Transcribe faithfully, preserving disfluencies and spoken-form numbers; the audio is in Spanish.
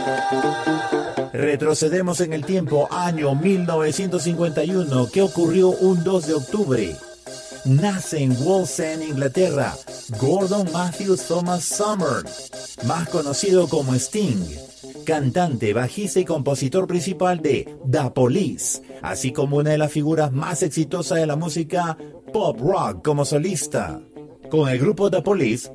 Retrocedemos en el tiempo, año mil novecientos cincuenta y uno. ¿Qué ocurrió un dos de octubre? Nace en Wallsend, Inglaterra, Gordon Matthew Thomas Summer, más conocido como Sting, cantante, bajista y compositor principal de The Police, así como una de las figuras más exitosas de la música pop rock como solista. Con el grupo The Police